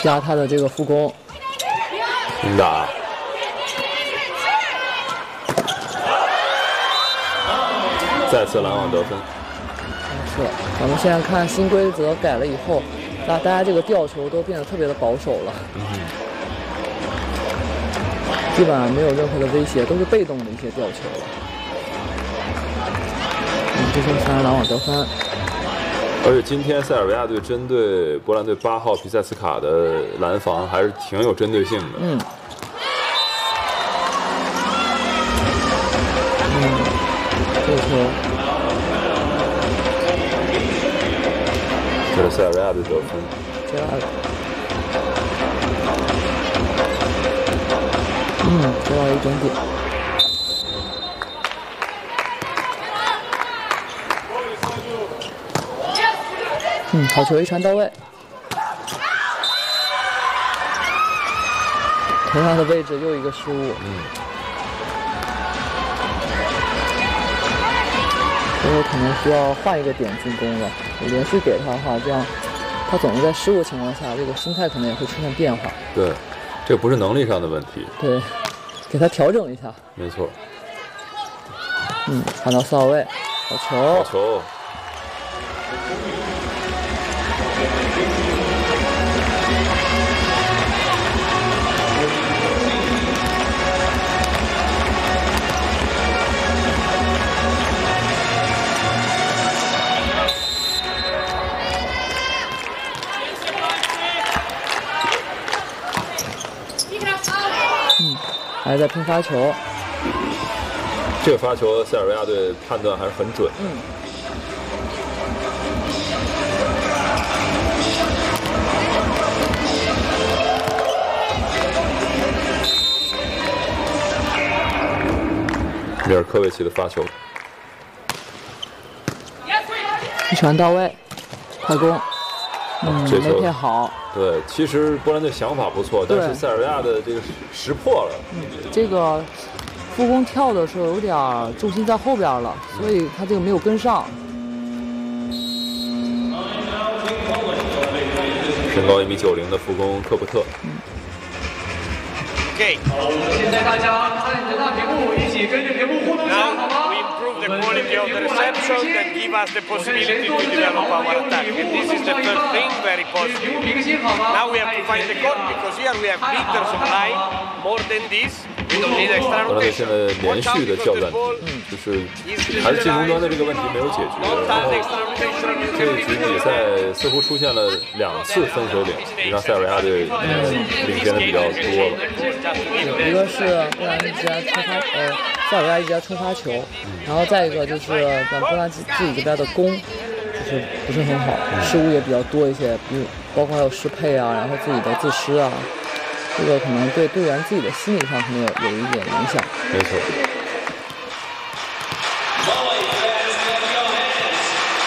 压他的这个副攻。 平打。再次拦网得分。 是，我们现在看新规则改了以后，大家这个吊球都变得特别的保守了，基本上没有任何的威胁，都是被动的一些吊球了。这是3人拦网得分。 而且今天塞尔维亚队针对波兰队8号皮塞斯卡的拦防还是挺有针对性的。 这球。 这是塞尔维亚队得分。 这2个。得到1整点。好球，一传到位。同样的位置又一个失误。所以可能需要换一个点进攻了。连续给他的话，这样他总是在失误情况下，这个心态可能也会出现变化。 对，这不是能力上的问题。 对，给他调整一下。 没错。 传到4号位，好球。 好球。 还在拼发球， 这个发球塞尔维亚队判断还是很准。米尔科维奇的发球， 一传到位，快攻。 这球没配好。 对，其实波兰队想法不错，但是塞尔维亚的这个识破了。 这个副攻跳的时候有点重心在后边了，所以他这个没有跟上。 身高1.90米的副攻科普特。 OK， 现在大家看着大屏幕，一起跟着屏幕互动一下，好吗？ The quality of the reception and give us the possibility to develop our attack. And this is the first thing, very positive. Now we have to find the goal because here we have meters of line, more than this. We don't need extra 波兰队现 rotation. 在连续的叫暂停，就是还是进攻端的这个问题没有解决。然后这一局比赛似乎出现了2次分水岭，让塞尔维亚队领先的比较多了。 一个是波兰一直在冲发，塞尔维亚一直在冲发球，然后再一个就是咱波兰自己这边的攻就是不是很好，失误也比较多一些，比如包括还有失配啊，然后自己的自失啊，这个可能对队员自己的心理上可能有一点影响。 没错。